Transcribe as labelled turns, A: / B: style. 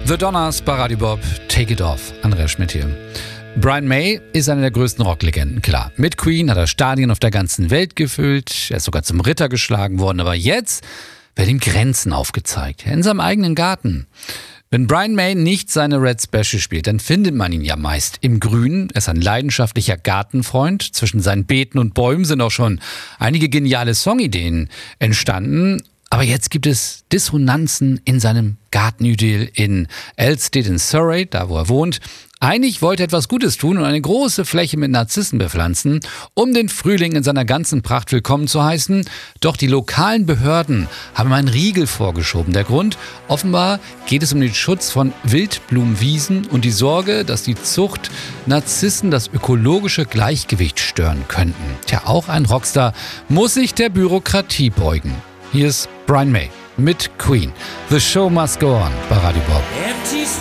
A: The Donners bei Radio Bob, Take It Off. Andreas Schmidt hier. Brian May ist eine der größten Rocklegenden, klar. Mit Queen hat er Stadien auf der ganzen Welt gefüllt, er ist sogar zum Ritter geschlagen worden, aber jetzt werden ihm Grenzen aufgezeigt, in seinem eigenen Garten. Wenn Brian May nicht seine Red Special spielt, dann findet man ihn ja meist im Grünen. Er ist ein leidenschaftlicher Gartenfreund. Zwischen seinen Beeten und Bäumen sind auch schon einige geniale Songideen entstanden. Aber jetzt gibt es Dissonanzen in seinem Gartenidyll in Elstead in Surrey, da wo er wohnt. Eigentlich wollte er etwas Gutes tun und eine große Fläche mit Narzissen bepflanzen, um den Frühling in seiner ganzen Pracht willkommen zu heißen. Doch die lokalen Behörden haben ihm einen Riegel vorgeschoben. Der Grund? Offenbar geht es um den Schutz von Wildblumenwiesen und die Sorge, dass die Zucht Narzissen das ökologische Gleichgewicht stören könnten. Tja, auch ein Rockstar muss sich der Bürokratie beugen. Hier ist Brian May mit Queen. The Show Must Go On bei Radio Bob.